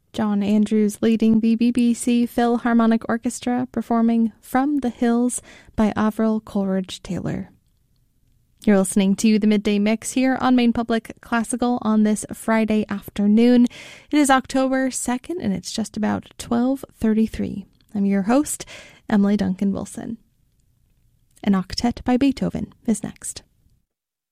John Andrews leading the BBC Philharmonic Orchestra performing From the Hills by Avril Coleridge-Taylor. You're listening to the Midday Mix here on Maine Public Classical on this Friday afternoon. It is October 2nd and it's just about 12:33. I'm your host, Emily Duncan Wilson. An octet by Beethoven is next.